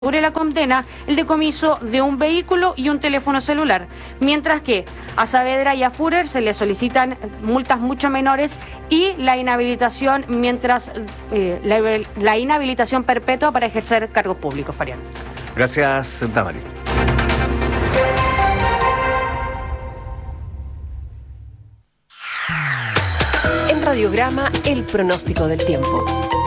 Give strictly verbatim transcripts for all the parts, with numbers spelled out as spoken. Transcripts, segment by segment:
sobre la condena el decomiso de un vehículo y un teléfono celular, mientras que a Saavedra y a Führer se les solicitan multas mucho menores y la inhabilitación mientras eh, la, la inhabilitación perpetua para ejercer cargos públicos. Farian. Gracias, Tamari. En Radiograma, el pronóstico del tiempo.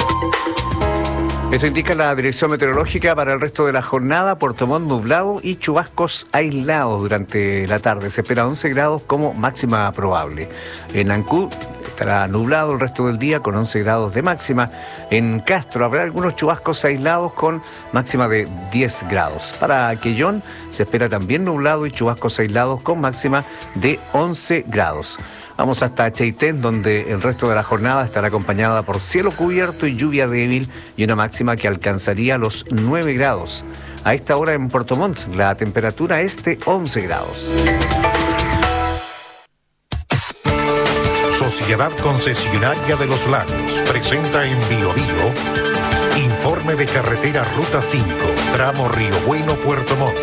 Esto indica la dirección meteorológica para el resto de la jornada. Puerto Montt nublado y chubascos aislados durante la tarde. Se espera once grados como máxima probable. En Ancud estará nublado el resto del día con once grados de máxima. En Castro habrá algunos chubascos aislados con máxima de diez grados. Para Quellón se espera también nublado y chubascos aislados con máxima de once grados. Vamos hasta Chaitén, donde el resto de la jornada estará acompañada por cielo cubierto y lluvia débil y una máxima que alcanzaría los nueve grados. A esta hora en Puerto Montt la temperatura es de once grados. Sociedad Concesionaria de los Lagos presenta en Bio Bio informe de carretera Ruta cinco, tramo Río Bueno, Puerto Montt.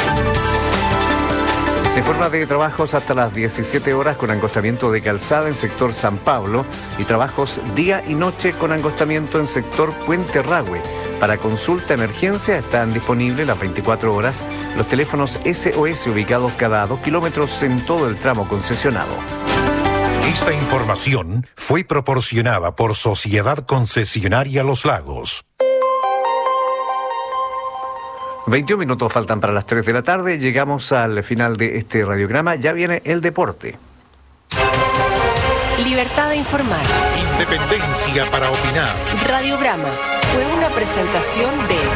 Se informa de trabajos hasta las diecisiete horas con angostamiento de calzada en sector San Pablo y trabajos día y noche con angostamiento en sector Puente Rahue. Para consulta emergencia están disponibles las veinticuatro horas los teléfonos S O S ubicados cada dos kilómetros en todo el tramo concesionado. Esta información fue proporcionada por Sociedad Concesionaria Los Lagos. veintiún minutos faltan para las tres de la tarde. Llegamos al final de este radiograma. Ya viene el deporte. Libertad de informar. Independencia para opinar. Radiograma fue una presentación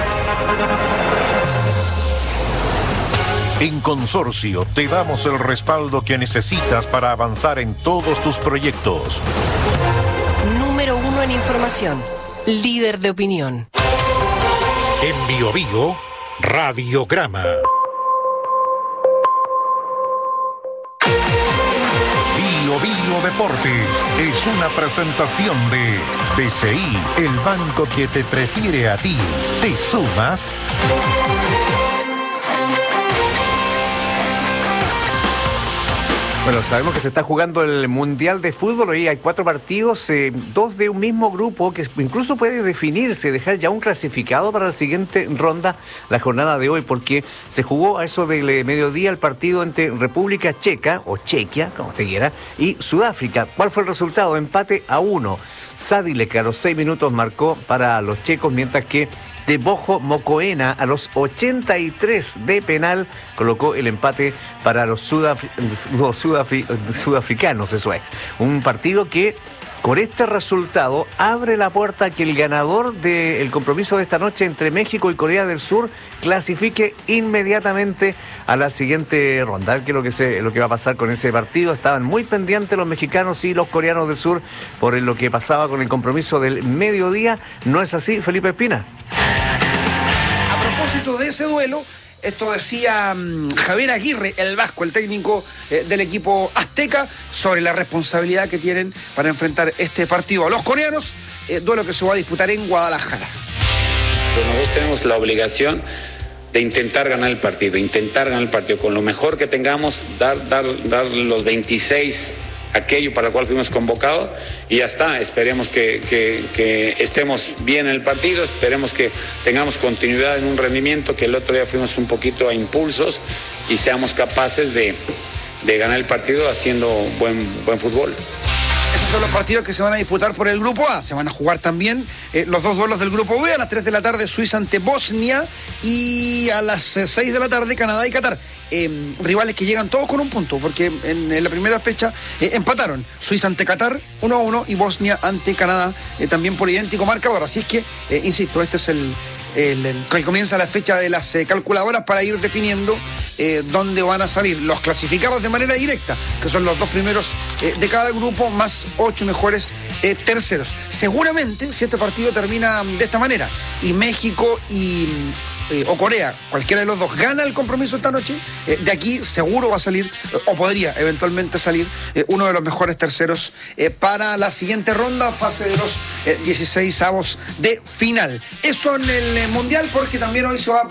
de... En Consorcio te damos el respaldo que necesitas para avanzar en todos tus proyectos. Número uno en información. Líder de opinión. En Bio Bio, Radiograma. Bio Bio Deportes es una presentación de B C I, el banco que te prefiere a ti. ¿Te sumas? Bueno, sabemos que se está jugando el Mundial de Fútbol. Hoy hay cuatro partidos, eh, dos de un mismo grupo, que incluso puede definirse, dejar ya un clasificado para la siguiente ronda, la jornada de hoy, porque se jugó a eso del mediodía el partido entre República Checa, o Chequia, como usted quiera, y Sudáfrica. ¿Cuál fue el resultado? Empate a uno. Sadilek a los seis minutos marcó para los checos, mientras que Teboho Mokoena a los ochenta y tres de penal colocó el empate para los, sudaf los sudafri sudafricanos, eso es. Un partido que con este resultado abre la puerta a que el ganador del compromiso de esta noche entre México y Corea del Sur clasifique inmediatamente a la siguiente ronda. ¿Qué es lo que, se, lo que va a pasar con ese partido? Estaban muy pendientes los mexicanos y los coreanos del sur por lo que pasaba con el compromiso del mediodía. ¿No es así, Felipe Espina? A propósito de ese duelo, esto decía um, Javier Aguirre, el vasco, el técnico eh, del equipo azteca, sobre la responsabilidad que tienen para enfrentar este partido a los coreanos, eh, duelo que se va a disputar en Guadalajara. Nosotros tenemos la obligación de intentar ganar el partido, intentar ganar el partido con lo mejor que tengamos, dar, dar, dar los veintiséis, aquello para el cual fuimos convocados, y ya está. Esperemos que, que, que estemos bien en el partido, esperemos que tengamos continuidad en un rendimiento, que el otro día fuimos un poquito a impulsos y seamos capaces de, de ganar el partido haciendo buen, buen fútbol. Esos son los partidos que se van a disputar por el Grupo A. Se van a jugar también eh, los dos duelos del Grupo B. A las tres de la tarde Suiza ante Bosnia y a las eh, seis de la tarde Canadá y Qatar. Eh, rivales que llegan todos con un punto, porque en, en la primera fecha eh, empataron. Suiza ante Qatar uno a uno y Bosnia ante Canadá eh, también por idéntico marcador. Así es que, eh, insisto, este es el... El, el, que comienza la fecha de las eh, calculadoras para ir definiendo eh, dónde van a salir los clasificados de manera directa, que son los dos primeros eh, de cada grupo, más ocho mejores eh, terceros. Seguramente, si este partido termina de esta manera, y México y, eh, o Corea, cualquiera de los dos, gana el compromiso esta noche, eh, de aquí seguro va a salir, eh, o podría eventualmente salir, eh, uno de los mejores terceros eh, para la siguiente ronda, fase de los eh, dieciseis avos de final. Eso en el eh, Mundial, porque también hoy se va a